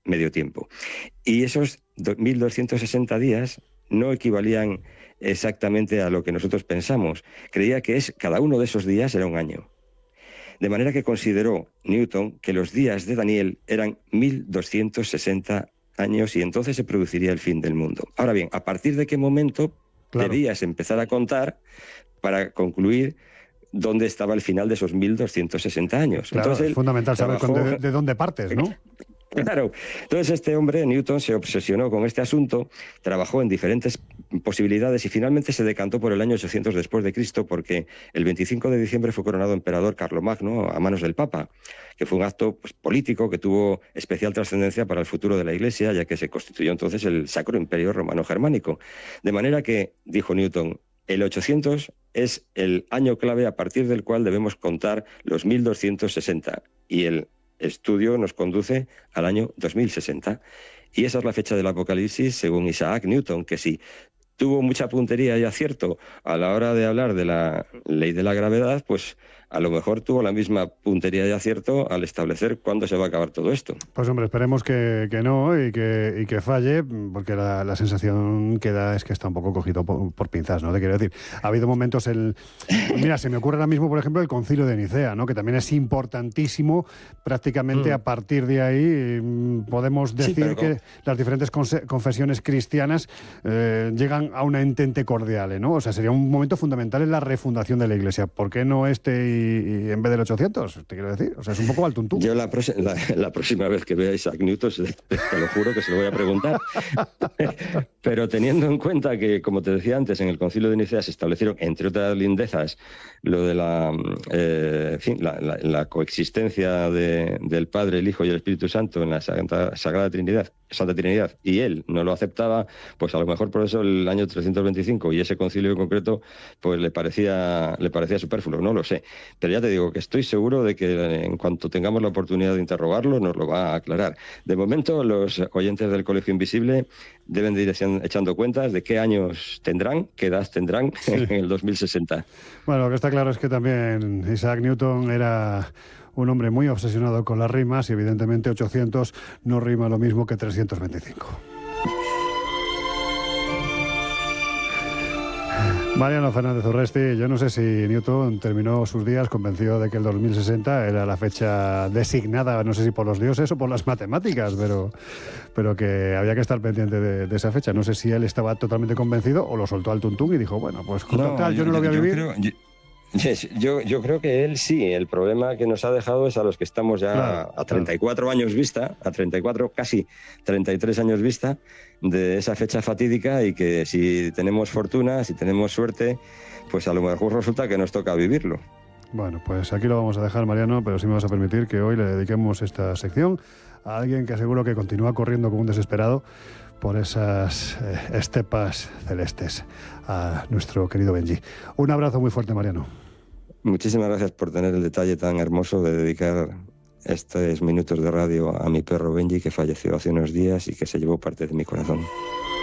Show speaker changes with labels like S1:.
S1: medio tiempo. Y esos 1260 días no equivalían exactamente a lo que nosotros pensamos. Creía que cada uno de esos días era un año. De manera que consideró Newton que los días de Daniel eran 1260 años y entonces se produciría el fin del mundo. Ahora bien, ¿a partir de qué momento debías empezar a contar para concluir dónde estaba el final de esos 1260 años?
S2: Claro,
S1: Entonces,
S2: es fundamental saber de dónde partes, ¿no?
S1: Claro. Entonces este hombre, Newton, se obsesionó con este asunto, trabajó en diferentes posibilidades y finalmente se decantó por el año 800 después de Cristo, porque el 25 de diciembre fue coronado emperador Carlomagno a manos del Papa, que fue un acto político que tuvo especial trascendencia para el futuro de la Iglesia, ya que se constituyó entonces el Sacro Imperio Romano-Germánico. De manera que, dijo Newton, el 800 es el año clave a partir del cual debemos contar los 1260 y el estudio nos conduce al año 2060. Y esa es la fecha del Apocalipsis según Isaac Newton, que sí tuvo mucha puntería y acierto a la hora de hablar de la ley de la gravedad, pues a lo mejor tuvo la misma puntería y acierto al establecer cuándo se va a acabar todo esto.
S2: Pues hombre, esperemos que no y que falle, porque la sensación que da es que está un poco cogido por pinzas, ¿no? Te quiero decir, ha habido momentos Mira, se me ocurre ahora mismo, por ejemplo, el Concilio de Nicea, ¿no? Que también es importantísimo. Prácticamente a partir de ahí podemos decir que las diferentes confesiones cristianas llegan a una entente cordial, ¿no? O sea, sería un momento fundamental en la refundación de la Iglesia. ¿Por qué no y en vez del 800? Te quiero decir. O sea, es un poco al tuntún.
S1: Yo la próxima vez que vea a Isaac Newton, te lo juro que se lo voy a preguntar. Pero teniendo en cuenta que, como te decía antes, en el Concilio de Nicea se establecieron, entre otras lindezas, lo de la coexistencia del Padre, el Hijo y el Espíritu Santo en la Sagrada Trinidad, Santa Trinidad, y él no lo aceptaba, pues a lo mejor por eso el año 325 y ese concilio en concreto pues le parecía superfluo, no lo sé. Pero ya te digo que estoy seguro de que en cuanto tengamos la oportunidad de interrogarlo nos lo va a aclarar. De momento los oyentes del Colegio Invisible deben de ir echando cuentas de qué años tendrán, qué edad tendrán en el 2060.
S2: Bueno, lo que está claro es que también Isaac Newton era un hombre muy obsesionado con las rimas y evidentemente 800 no rima lo mismo que 325. Mariano Fernández Urresti, yo no sé si Newton terminó sus días convencido de que el 2060 era la fecha designada, no sé si por los dioses o por las matemáticas, pero que había que estar pendiente de esa fecha. No sé si él estaba totalmente convencido o lo soltó al tuntún y dijo, bueno, pues total, yo no lo voy a vivir.
S1: Yo creo que él sí. El problema que nos ha dejado es a los que estamos ya a 34 años vista, a 34, casi 33 años vista de esa fecha fatídica, y que si tenemos fortuna, si tenemos suerte, pues a lo mejor resulta que nos toca vivirlo.
S2: Bueno, pues aquí lo vamos a dejar, Mariano, pero sí me vas a permitir que hoy le dediquemos esta sección a alguien que seguro que continúa corriendo como un desesperado por esas estepas celestes, a nuestro querido Benji. Un abrazo muy fuerte, Mariano.
S1: Muchísimas gracias por tener el detalle tan hermoso de dedicar estos minutos de radio a mi perro Benji, que falleció hace unos días y que se llevó parte de mi corazón.